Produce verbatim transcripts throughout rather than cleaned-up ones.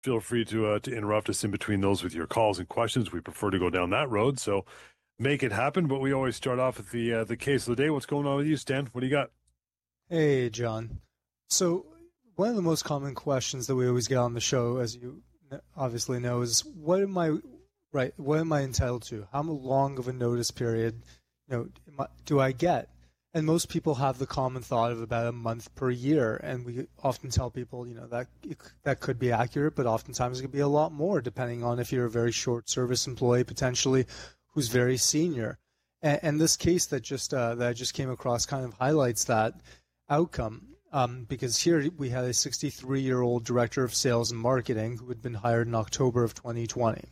feel free to uh, to interrupt us in between those with your calls and questions. We prefer to go down that road, so make it happen. But we always start off with the uh, the case of the day. What's going on with you, Stan? What do you got? Hey, John. So one of the most common questions that we always get on the show, as you obviously know, is what am I right? What am I entitled to? How long of a notice period, you know, do I get? And most people have the common thought of about a month per year, and we often tell people, you know, that that could be accurate, but oftentimes it could be a lot more, depending on if you're a very short service employee, potentially, who's very senior. And, and this case that just uh, that I just came across kind of highlights that outcome, um, because here we had a sixty-three-year-old director of sales and marketing who had been hired in October of twenty twenty.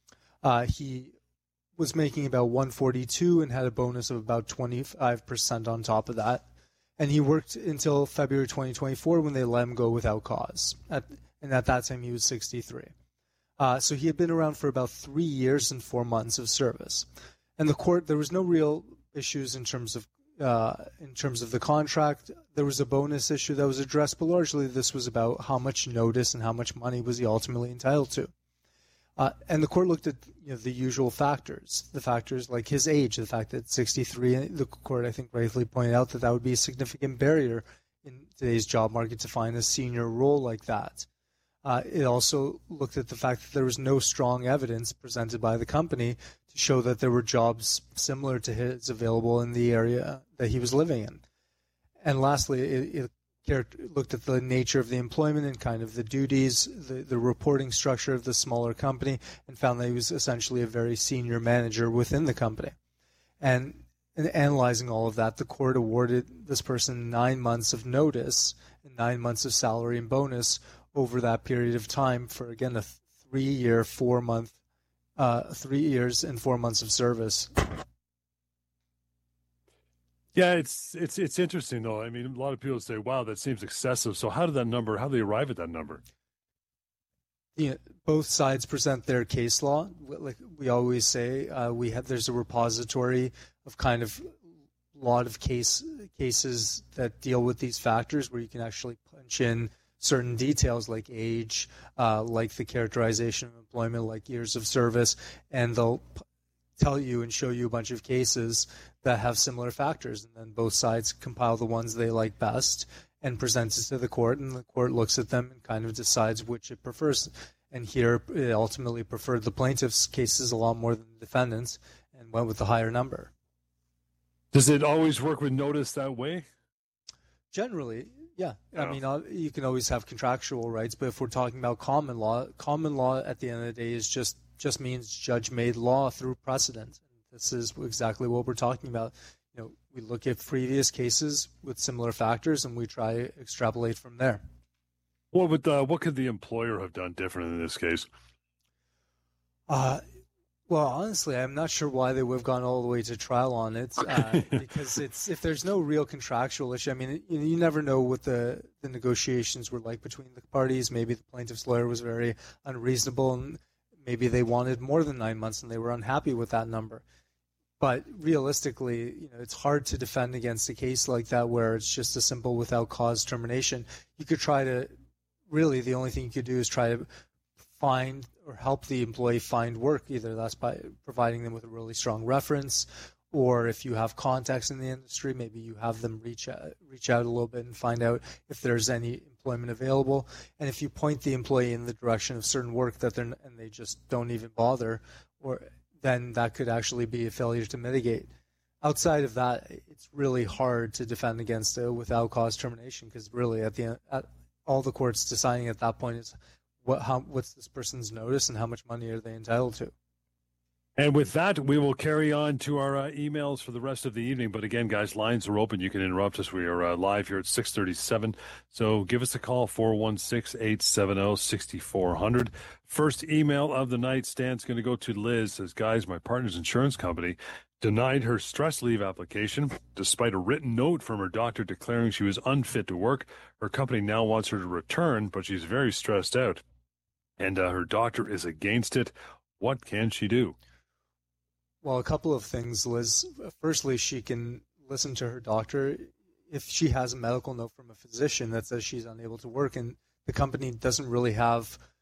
Uh, he was making about one forty-two and had a bonus of about twenty-five percent on top of that. And he worked until February twenty twenty-four when they let him go without cause. At, and at that time, he was sixty-three. Uh, so he had been around for about three years and four months of service. And the court, there was no real issues in terms of uh, in terms of the contract. There was a bonus issue that was addressed, but largely this was about how much notice and how much money was he ultimately entitled to. Uh, and the court looked at, you know, the usual factors, the factors like his age, the fact that sixty-three, and the court, I think, rightfully pointed out that that would be a significant barrier in today's job market to find a senior role like that. Uh, it also looked at the fact that there was no strong evidence presented by the company to show that there were jobs similar to his available in the area that he was living in. And lastly, it, it looked at the nature of the employment and kind of the duties, the, the reporting structure of the smaller company, and found that he was essentially a very senior manager within the company. And in analyzing all of that, the court awarded this person nine months of notice and nine months of salary and bonus over that period of time for, again, a three-year, four-month, uh, three years and four months of service. Yeah, it's it's it's interesting though. I mean, a lot of people say, "Wow, that seems excessive." So, how did that number? How do they arrive at that number? Yeah, both sides present their case law. Like we always say, uh, we have there's a repository of kind of a lot of case cases that deal with these factors, where you can actually punch in certain details like age, uh, like the characterization of employment, like years of service, and they'll tell you and show you a bunch of cases that have similar factors, and then both sides compile the ones they like best and presents it to the court, and the court looks at them and kind of decides which it prefers. And here it ultimately preferred the plaintiff's cases a lot more than the defendant's and went with the higher number. Does it always work with notice that way? Generally, yeah. yeah. I mean, you can always have contractual rights, but if we're talking about common law, common law at the end of the day is just just means judge-made law through precedent. And this is exactly what we're talking about. You know, we look at previous cases with similar factors, and we try to extrapolate from there. What would uh, what could the employer have done different in this case? Uh, well, honestly, I'm not sure why they would have gone all the way to trial on it, uh, because it's if there's no real contractual issue. I mean, you, you never know what the, the negotiations were like between the parties. Maybe the plaintiff's lawyer was very unreasonable, and maybe they wanted more than nine months and they were unhappy with that number. But realistically, you know, it's hard to defend against a case like that where it's just a simple without cause termination. You could try to, really the only thing you could do is try to find or help the employee find work. Either that's by providing them with a really strong reference, or if you have contacts in the industry, maybe you have them reach out, reach out a little bit and find out if there's any employment available. And if you point the employee in the direction of certain work that they're and they just don't even bother, or then that could actually be a failure to mitigate. Outside of that, it's really hard to defend against a without cause termination, because really at the end, at, all the court's deciding at that point is what how what's this person's notice and how much money are they entitled to. And with that, we will carry on to our uh, emails for the rest of the evening. But again, guys, lines are open. You can interrupt us. We are uh, live here at six thirty-seven. So give us a call, four one six, eight seven zero, six four zero zero. First email of the night, Stan's going to go to Liz. Says, guys, my partner's insurance company denied her stress leave application despite a written note from her doctor declaring she was unfit to work. Her company now wants her to return, but she's very stressed out. And uh, her doctor is against it. What can she do? Well, a couple of things, Liz. Firstly, she can listen to her doctor. If she has a medical note from a physician that says she's unable to work and the company doesn't really have